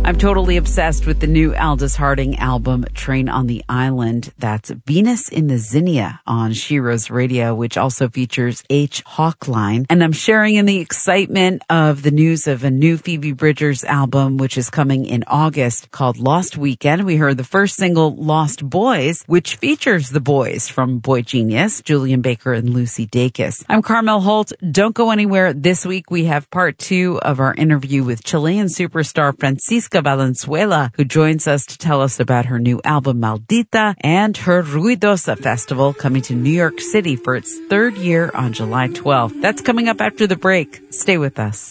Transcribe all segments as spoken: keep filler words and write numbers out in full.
I'm totally obsessed with the new Aldous Harding album, Train on the Island. That's Venus in the Zinnia on Shiro's Radio, which also features H. Hawkline. And I'm sharing in the excitement of the news of a new Phoebe Bridgers album, which is coming in August, called Lost Weekend. We heard the first single, Lost Boys, which features the boys from Boy Genius, Julian Baker and Lucy Dacus. I'm Carmel Holt. Don't go anywhere. This week we have part two of our interview with Chilean superstar Francisca Valenzuela, who joins us to tell us about her new album, Maldita, and her Ruidosa Festival coming to New York City for its third year on July twelfth. That's coming up after the break. Stay with us.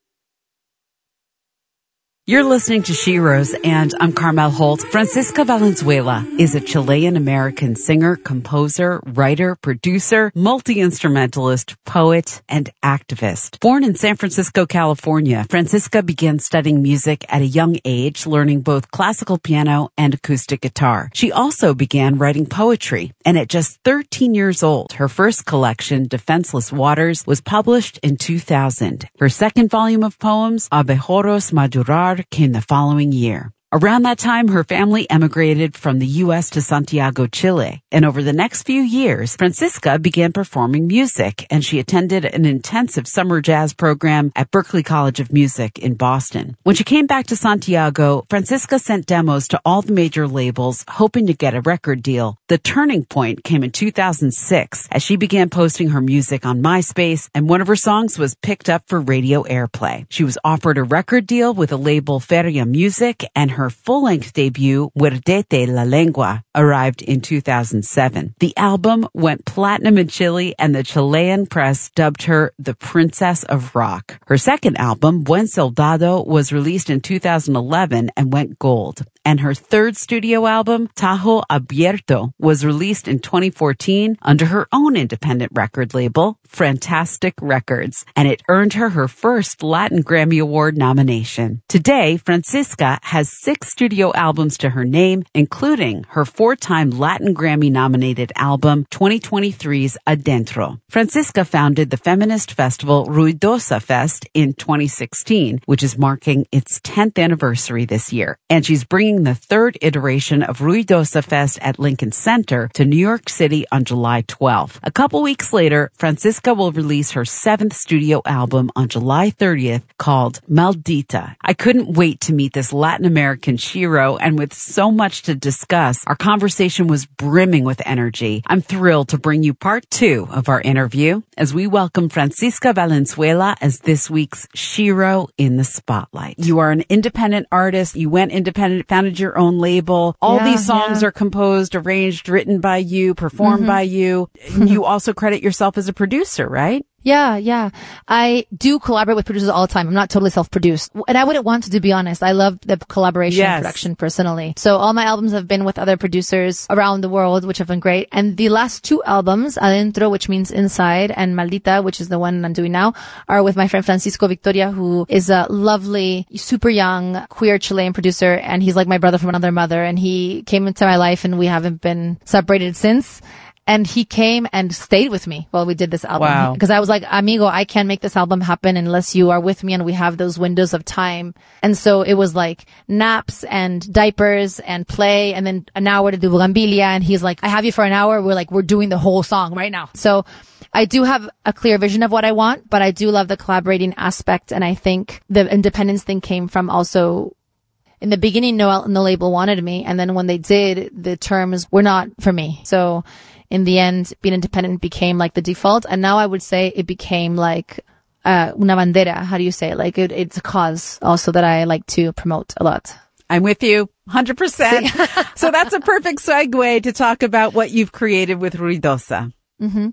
You're listening to Shiro's, and I'm Carmel Holt. Francisca Valenzuela is a Chilean-American singer, composer, writer, producer, multi-instrumentalist, poet, and activist. Born in San Francisco, California, Francisca began studying music at a young age, learning both classical piano and acoustic guitar. She also began writing poetry, and at just thirteen years old, her first collection, Defenseless Waters, was published in two thousand. Her second volume of poems, Abejorros Madurar, came the following year. Around that time, her family emigrated from the U S to Santiago, Chile. And over the next few years, Francisca began performing music, and she attended an intensive summer jazz program at Berklee College of Music in Boston. When she came back to Santiago, Francisca sent demos to all the major labels, hoping to get a record deal. The turning point came in two thousand six, as she began posting her music on MySpace, and one of her songs was picked up for radio airplay. She was offered a record deal with a label, Feria Music, and her Her full-length debut, Muerdete la Lengua, arrived in two thousand seven. The album went platinum in Chile, and the Chilean press dubbed her the Princess of Rock. Her second album, Buen Soldado, was released in two thousand eleven and went gold. And her third studio album, Tajo Abierto, was released in twenty fourteen under her own independent record label, Fantastic Records, and it earned her her first Latin Grammy Award nomination. Today, Francisca has six studio albums to her name, including her four-time Latin Grammy-nominated album, twenty twenty-three's Adentro. Francisca founded the feminist festival Ruidosa Fest in twenty sixteen, which is marking its tenth anniversary this year, and she's bringing the third iteration of Ruidosa Fest at Lincoln Center to New York City on July twelfth. A couple weeks later, Francisca will release her seventh studio album on July thirtieth called Maldita. I couldn't wait to meet this Latin American Shiro, and with so much to discuss, our conversation was brimming with energy. I'm thrilled to bring you part two of our interview as we welcome Francisca Valenzuela as this week's Shiro in the Spotlight. You are an independent artist. You went independent, founded your own label. All yeah, these songs yeah. are composed, arranged, written by you, performed mm-hmm. by you. You also credit yourself as a producer, right? Yeah, yeah. I do collaborate with producers all the time. I'm not totally self-produced. And I wouldn't want to, to be honest. I love the collaboration yes. and production personally. So all my albums have been with other producers around the world, which have been great. And the last two albums, Adentro, which means inside, and Maldita, which is the one I'm doing now, are with my friend Francisco Victoria, who is a lovely, super young, queer Chilean producer. And he's like my brother from another mother. And he came into my life and we haven't been separated since. And he came and stayed with me while we did this album. Wow. Because I was like, amigo, I can't make this album happen unless you are with me and we have those windows of time. And so it was like naps and diapers and play and then an hour to do Bugambilia. And he's like, I have you for an hour. We're like, we're doing the whole song right now. So I do have a clear vision of what I want, but I do love the collaborating aspect. And I think the independence thing came from also, in the beginning, no, no label wanted me. And then when they did, the terms were not for me. So in the end, being independent became like the default. And now I would say it became like, uh, una bandera. How do you say it? Like it, it's a cause also that I like to promote a lot. I'm with you. one hundred percent. So that's a perfect segue to talk about what you've created with Ruidosa. Mm-hmm.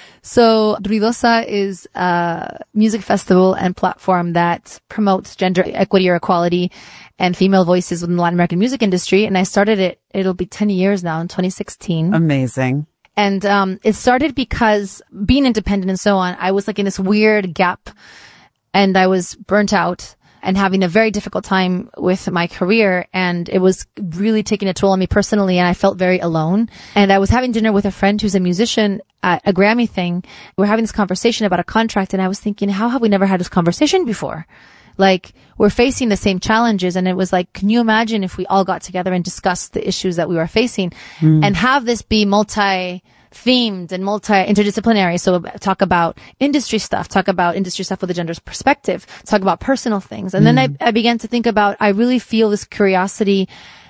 So Ruidosa is a music festival and platform that promotes gender equity or equality and female voices within the Latin American music industry. And I started it, it'll be ten years now in twenty sixteen. Amazing. And um it started because being independent and so on, I was like in this weird gap and I was burnt out and having a very difficult time with my career. And it was really taking a toll on me personally. And I felt very alone. And I was having dinner with a friend who's a musician at a Grammy thing. We were having this conversation about a contract. And I was thinking, how have we never had this conversation before? Like, we're facing the same challenges. And it was like, can you imagine if we all got together and discussed the issues that we were facing mm. and have this be multi themed and multi-interdisciplinary. So talk about industry stuff, talk about industry stuff with a gender's perspective, talk about personal things. And mm. then I, I began to think about, I really feel this curiosity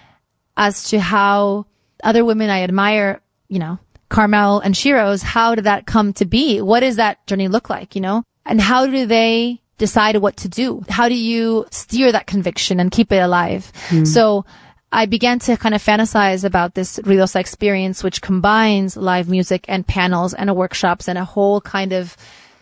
as to how other women I admire, you know, Carmel and Shiro's, how did that come to be? What does that journey look like, you know? And how do they decide what to do? How do you steer that conviction and keep it alive? Mm. So I began to kind of fantasize about this Ruidosa experience, which combines live music and panels and workshops and a whole kind of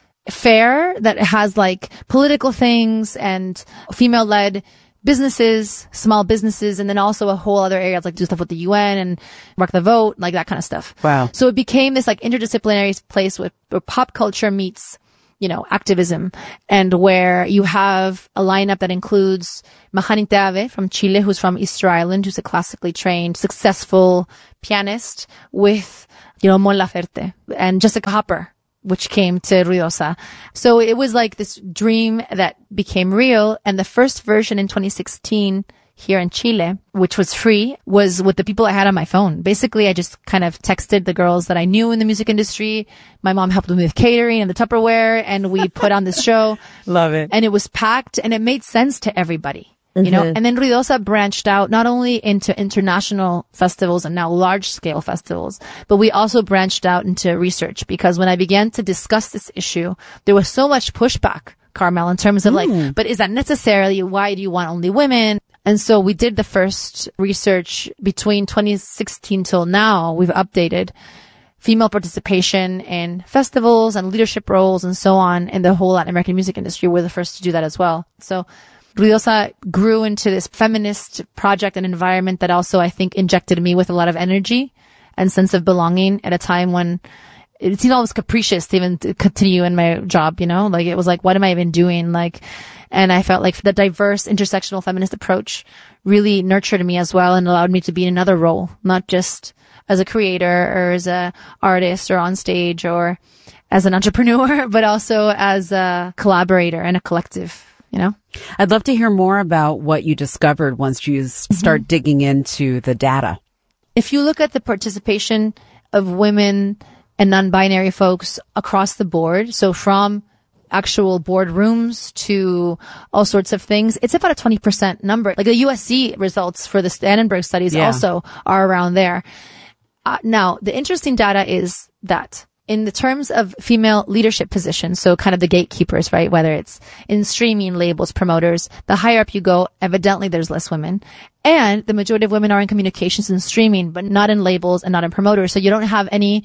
fair that has like political things and female-led businesses, small businesses, and then also a whole other area like do stuff with the U N and Rock the Vote, like that kind of stuff. Wow. So it became this like interdisciplinary place with, where pop culture meets, you know, activism, and where you have a lineup that includes Majanita Ave from Chile, who's from Easter Island, who's a classically trained, successful pianist, with, you know, Mon Laferte and Jessica Hopper, which came to Ruidosa. So it was like this dream that became real. And the first version in twenty sixteen here in Chile, which was free, was with the people I had on my phone. Basically, I just kind of texted the girls that I knew in the music industry. My mom helped me with catering and the Tupperware, and we put on this show. Love it. And it was packed, and it made sense to everybody. You know, mm-hmm. And then Ruidosa branched out not only into international festivals and now large scale festivals, but we also branched out into research, because when I began to discuss this issue, there was so much pushback, Carmel, in terms of mm. like, but is that necessarily? Why do you want only women? And so we did the first research between twenty sixteen till now. We've updated female participation in festivals and leadership roles and so on in the whole Latin American music industry. We're the first to do that as well. So Ruidosa grew into this feminist project and environment that also, I think, injected me with a lot of energy and sense of belonging at a time when it seemed almost capricious to even to continue in my job, you know? Like, it was like, what am I even doing? Like, and I felt like the diverse intersectional feminist approach really nurtured me as well and allowed me to be in another role, not just as a creator or as a artist or on stage or as an entrepreneur, but also as a collaborator and a collective. You know, I'd love to hear more about what you discovered once you start mm-hmm. digging into the data. If you look at the participation of women and non-binary folks across the board, so from actual boardrooms to all sorts of things, it's about a twenty percent number. Like the U S C results for the Annenberg studies yeah. also are around there. Uh, now, the interesting data is that in the terms of female leadership positions, so kind of the gatekeepers, right? Whether it's in streaming, labels, promoters, the higher up you go, evidently there's less women. And the majority of women are in communications and streaming, but not in labels and not in promoters. So you don't have any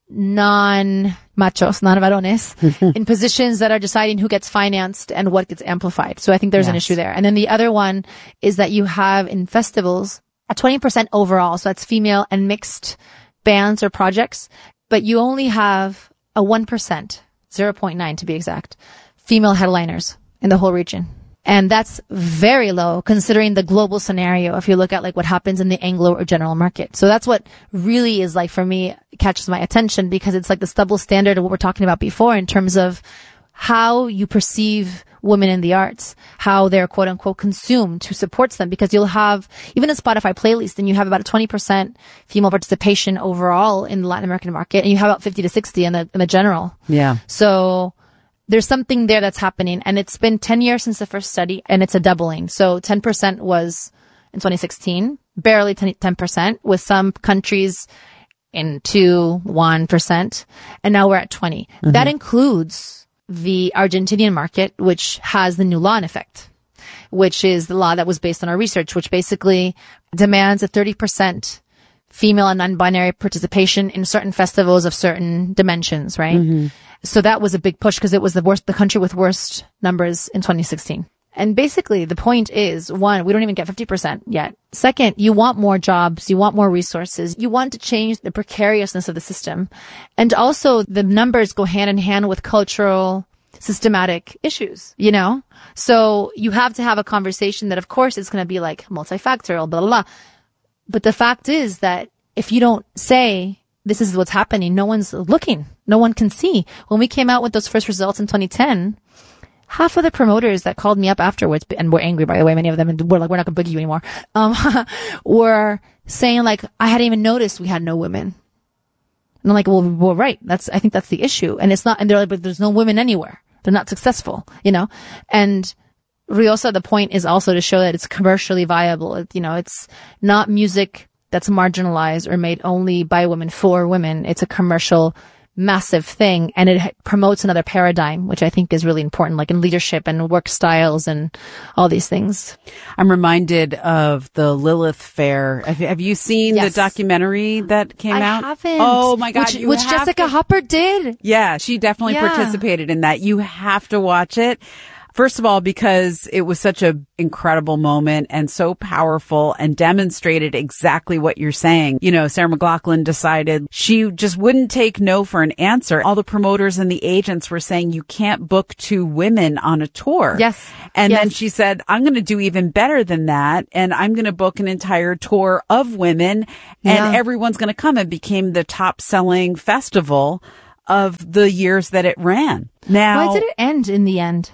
non-machos, non-varones in positions that are deciding who gets financed and what gets amplified. So I think there's yes. an issue there. And then the other one is that you have in festivals a twenty percent overall. So that's female and mixed bands or projects. But you only have a one percent, zero point nine to be exact, female headliners in the whole region. And that's very low considering the global scenario if you look at like what happens in the Anglo or general market. So that's what really is like, for me, catches my attention, because it's like this double standard of what we're talking about before in terms of how you perceive women in the arts, how they're quote unquote consumed, who supports them, because you'll have even a Spotify playlist and you have about a twenty percent female participation overall in the Latin American market, and you have about fifty to sixty in the, in the general. Yeah. So there's something there that's happening, and it's been ten years since the first study, and it's a doubling. So ten percent was in twenty sixteen, barely ten percent, with some countries into one percent, and now we're at twenty. Mm-hmm. That includes the Argentinian market, which has the new law in effect, which is the law that was based on our research, which basically demands a thirty percent female and non-binary participation in certain festivals of certain dimensions, right? Mm-hmm. So that was a big push because it was the worst, the country with worst numbers in twenty sixteen. And basically the point is, one, we don't even get fifty percent yet. Second, you want more jobs, you want more resources, you want to change the precariousness of the system. And also the numbers go hand in hand with cultural, systematic issues, you know? So you have to have a conversation that of course is going to be like multifactorial, blah, blah, blah. But the fact is that if you don't say this is what's happening, no one's looking, no one can see. When we came out with those first results in twenty ten, half of the promoters that called me up afterwards, and were angry, by the way, many of them, and were like, we're not going to book you anymore, um, were saying like, I hadn't even noticed we had no women. And I'm like, well, well, right. That's, I think that's the issue. And it's not, and they're like, but there's no women anywhere. They're not successful, you know? And Ruidosa, the point is also to show that it's commercially viable. It, you know, it's not music that's marginalized or made only by women for women. It's a commercial, massive thing, and it promotes another paradigm, which I think is really important, like in leadership and work styles and all these things. I'm reminded of the Lilith Fair. Have, have you seen Yes. the documentary that came I out? haven't. Oh my God. Which, you which have Jessica to- Hopper did. Yeah, she definitely Yeah. participated in that. You have to watch it. First of all, because it was such an incredible moment and so powerful and demonstrated exactly what you're saying. You know, Sarah McLachlan decided she just wouldn't take no for an answer. All the promoters and the agents were saying you can't book two women on a tour. Yes. And Yes. then she said, I'm going to do even better than that. And I'm going to book an entire tour of women and Yeah. everyone's going to come. It became the top selling festival of the years that it ran. Now, Why did it end in the end?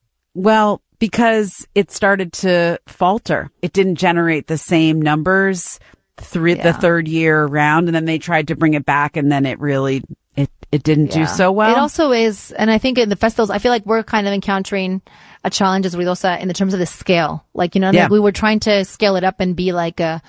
well, because it started to falter. It didn't generate the same numbers three, Yeah. the third year around. And then they tried to bring it back and then it really, it, it didn't do Yeah. so well. It also is, and I think in the festivals, I feel like we're kind of encountering a challenge as Ruidosa in the terms of the scale. Like, you know, Yeah. like we were trying to scale it up and be like a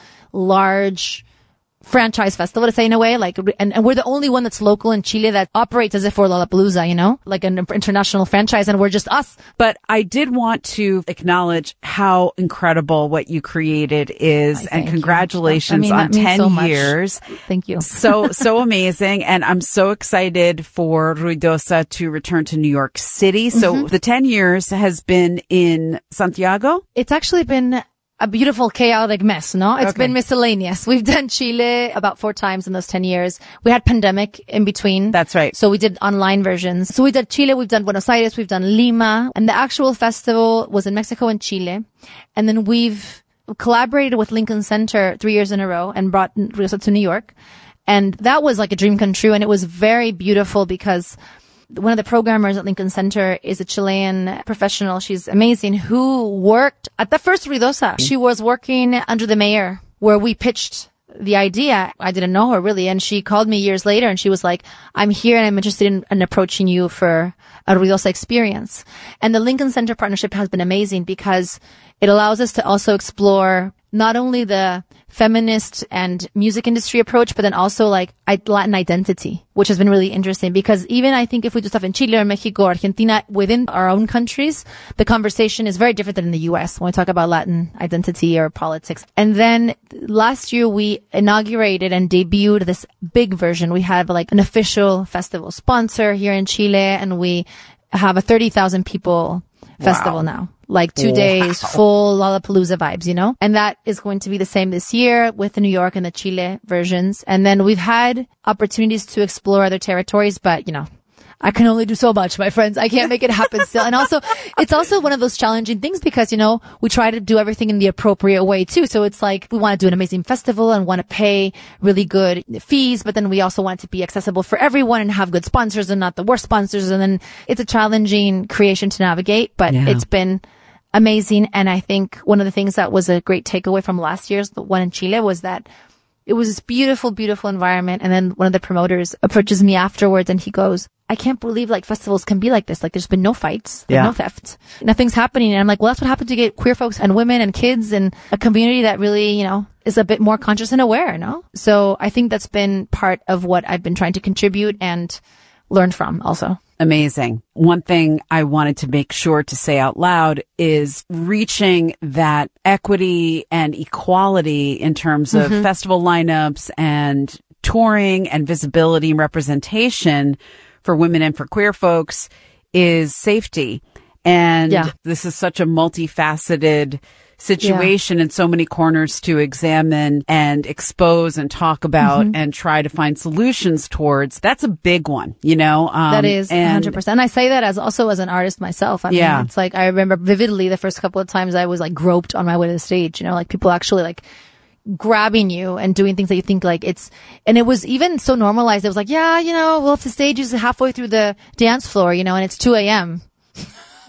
large franchise festival, to say, in a way, like, and, and we're the only one that's local in Chile that operates as if we're Lollapalooza, you know, like an international franchise, and we're just us. But I did want to acknowledge how incredible what you created is, I and thank you. congratulations I mean, on that means ten so much. years. Thank you. So, so amazing. And I'm so excited for Ruidosa to return to New York City. So Mm-hmm. the ten years has been in Santiago. It's actually been a beautiful, chaotic mess, no? It's Okay. been miscellaneous. We've done Chile about four times in those ten years. We had pandemic in between. That's right. So we did online versions. So we did Chile, we've done Buenos Aires, we've done Lima, and the actual festival was in Mexico and Chile. And then we've collaborated with Lincoln Center three years in a row and brought Ruidosa to New York. And that was like a dream come true. And it was very beautiful because one of the programmers at Lincoln Center is a Chilean professional. She's amazing, who worked at the first Ruidosa. She was working under the mayor where we pitched the idea. I didn't know her really. And she called me years later and she was like, I'm here and I'm interested in, in approaching you for a Ruidosa experience. And the Lincoln Center partnership has been amazing because it allows us to also explore not only the feminist and music industry approach, but then also like Latin identity, which has been really interesting because even I think if we do stuff in Chile or Mexico or Argentina within our own countries, the conversation is very different than in the U S when we talk about Latin identity or politics. And then last year we inaugurated and debuted this big version. We have like an official festival sponsor here in Chile and we have a thirty thousand people festival Wow. now. Like two days, full Lollapalooza vibes, you know? And that is going to be the same this year with the New York and the Chile versions. And then we've had opportunities to explore other territories, but, you know, I can only do so much, my friends. I can't make it happen still. And also, it's also one of those challenging things because, you know, we try to do everything in the appropriate way too. So it's like we want to do an amazing festival and want to pay really good fees, but then we also want it to be accessible for everyone and have good sponsors and not the worst sponsors. And then it's a challenging creation to navigate, but Yeah. it's been amazing. And I think one of the things that was a great takeaway from last year's, the one in Chile, was that it was this beautiful, beautiful environment. And then one of the promoters approaches me afterwards and he goes, I can't believe like festivals can be like this. Like there's been no fights, there's Yeah. no theft, nothing's happening. And I'm like, well, that's what happened to get queer folks and women and kids and a community that really, you know, is a bit more conscious and aware, no? So I think that's been part of what I've been trying to contribute and learn from also. Amazing. One thing I wanted to make sure to say out loud is reaching that equity and equality in terms of Mm-hmm. festival lineups and touring and visibility and representation for women and for queer folks is safety. And Yeah. this is such a multifaceted situation and so many corners to examine and expose and talk about Mm-hmm. and try to find solutions towards. That's a big one, you know? Um, That is and one hundred percent. And I say that as also as an artist myself. I Yeah. mean, it's like, I remember vividly the first couple of times I was like groped on my way to the stage, you know, like people actually like grabbing you and doing things that you think like it's, and it was even so normalized. It was like, yeah, you know, well, if the stage is halfway through the dance floor, you know, and it's two a.m.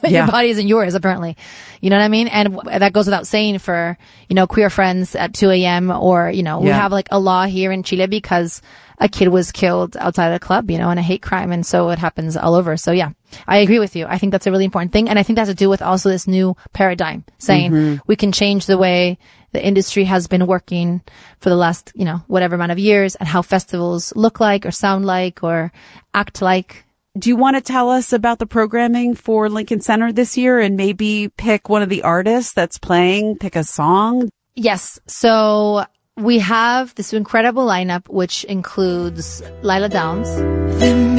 Your body isn't yours, apparently. You know what I mean? And w- that goes without saying for, you know, queer friends at two a.m. or, you know, we yeah. have like a law here in Chile because a kid was killed outside of the club, you know, in a hate crime. And so it happens all over. So yeah, I agree with you. I think that's a really important thing. And I think that has to do with also this new paradigm saying mm-hmm. we can change the way the industry has been working for the last, you know, whatever amount of years and how festivals look like or sound like or act like. Do you want to tell us about the programming for Lincoln Center this year and maybe pick one of the artists that's playing, pick a song? Yes. So we have this incredible lineup, which includes Lila Downs.